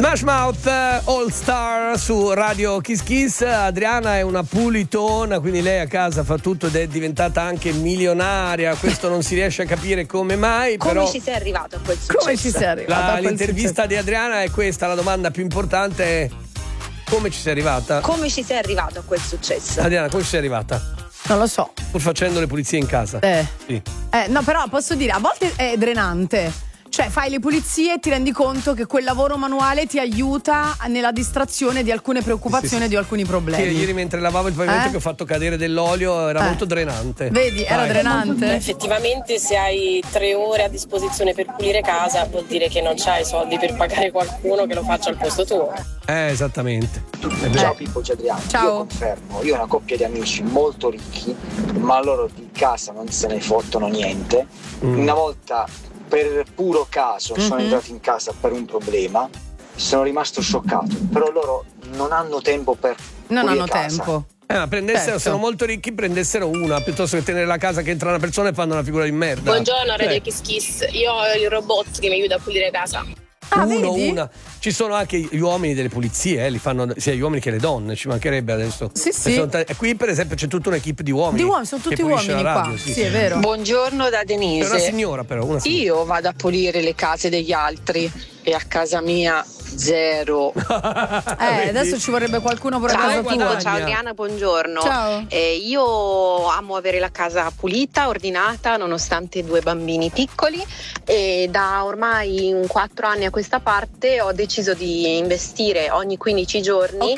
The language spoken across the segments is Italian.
Smash Mouth All Star su Radio Kiss Kiss. Adriana è una pulitona, quindi lei a casa fa tutto ed è diventata anche milionaria. Questo non si riesce a capire come mai. Come però ci sei arrivato a quel successo? Come ci sei arrivato a quel l'intervista successo? di Adriana è questa, la domanda più importante è: come ci sei arrivata? Come ci sei arrivato a quel successo? Adriana, come ci sei arrivata? Non lo so. Pur facendo le pulizie in casa. Sì. No, però posso dire, a volte è drenante. Cioè, fai le pulizie e ti rendi conto che quel lavoro manuale ti aiuta nella distrazione di alcune preoccupazioni e di alcuni problemi. Sì, ieri mentre lavavo il pavimento che ho fatto cadere dell'olio era molto drenante. Vedi, era drenante. Effettivamente se hai 3 ore a disposizione per pulire casa vuol dire che non c'hai soldi per pagare qualcuno che lo faccia al posto tuo. Esattamente. Ciao Pippo, c'è Adriano. Ciao. Io confermo, io ho una coppia di amici molto ricchi, ma loro di casa non se ne fottono niente. Una volta, per puro caso, sono entrato in casa per un problema, sono rimasto scioccato, però loro non hanno tempo per Non pulire hanno casa. tempo. Ma prendessero, sono molto ricchi, prendessero una piuttosto che tenere la casa che entra una persona e fanno una figura di merda. Buongiorno Radio Kiss Kiss, io ho il robot che mi aiuta a pulire casa. Vedi? Una. Ci sono anche gli uomini delle pulizie, li fanno sia gli uomini che le donne, ci mancherebbe adesso. Sì, sì. E qui per esempio c'è tutta un'equipe di uomini. Di uomini, sono tutti che pulisce uomini la qua. radio, Sì, è vero. Buongiorno da È Denise. una signora però, una signora. Io vado a pulire le case degli altri e a casa mia zero. Adesso ci vorrebbe qualcuno per Ciao, casa guadagna. tua. Ciao Adriana, buongiorno. Ciao. Io amo avere la casa pulita, ordinata, nonostante 2 bambini piccoli, e da ormai 4 anni a questa parte ho deciso di investire ogni 15 giorni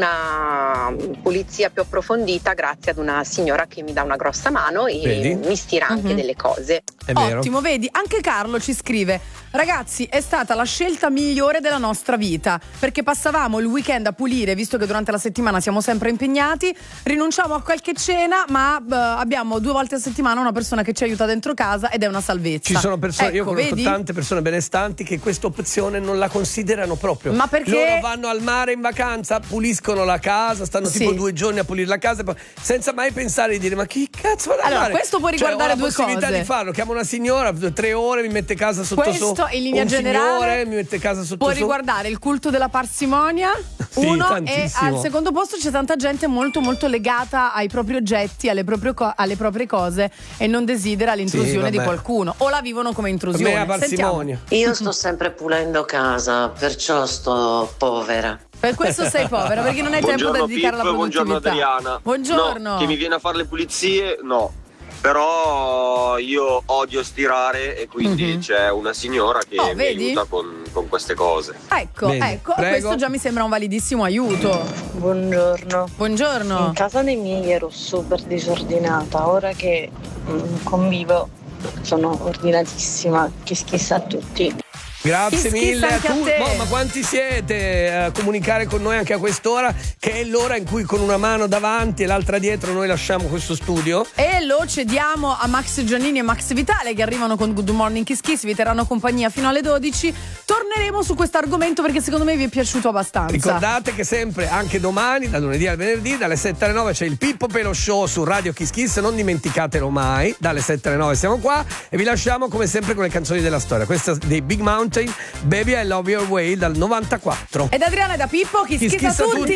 una pulizia più approfondita grazie ad una signora che mi dà una grossa mano e Vedi? mi stira anche delle cose. È vero. Ottimo, vedi, anche Carlo ci scrive: ragazzi, è stata la scelta migliore della nostra vita, perché passavamo il weekend a pulire, visto che durante la settimana siamo sempre impegnati, rinunciamo a qualche cena, ma abbiamo 2 volte a settimana una persona che ci aiuta dentro casa ed è una salvezza. Ci sono persone, io Ecco, conosco vedi? tante persone benestanti che questa opzione non la considerano proprio. Ma perché? Loro vanno al mare in vacanza, puliscono la casa, stanno tipo 2 giorni a pulire la casa, senza mai pensare di dire: ma chi cazzo vado a Allora, fare? questo può riguardare ho la 2 possibilità cose. di farlo, chiamo una signora, 3 ore, mi mette casa sotto Questo in linea un generale signore, mi mette casa sotto può riguardare il culto della parsimonia, Sì, uno, e tantissimo. al secondo posto c'è tanta gente molto molto legata ai propri oggetti, alle proprie cose, e non desidera l'intrusione di vabbè. qualcuno, o la vivono come intrusione. Per me è parsimonia. Io sto sempre pulendo casa, perciò sto povera. Per questo sei povera, perché non hai tempo da dedicare alla produttività. Buongiorno Adriana. Buongiorno. No, che mi viene a fare le pulizie, no. Però io odio stirare e quindi c'è una signora che mi vedi? aiuta con queste cose. Ecco, Bene, ecco, prego. questo già mi sembra un validissimo aiuto. Buongiorno. Buongiorno. In casa dei miei ero super disordinata, ora che convivo sono ordinatissima, chissà a tutti. Grazie Kiss mille a anche a tutti. te. Ma quanti siete a comunicare con noi anche a quest'ora, che è l'ora in cui con una mano davanti e l'altra dietro noi lasciamo questo studio. E lo cediamo a Max Giannini e Max Vitale, che arrivano con Good Morning Kiss Kiss, vi terranno compagnia fino alle 12. Torneremo su questo argomento perché secondo me vi è piaciuto abbastanza. Ricordate che sempre, anche domani, da lunedì al venerdì, dalle 7 alle 9 c'è il Pippo Pelo Show su Radio Kiss Kiss, non dimenticatelo mai, dalle 7 alle 9 siamo qua e vi lasciamo come sempre con le canzoni della storia. Questa dei Big Mountain, Baby I Love Your Way dal 94. Ed Adriana e da Pippo, Kiss Kiss a tutti.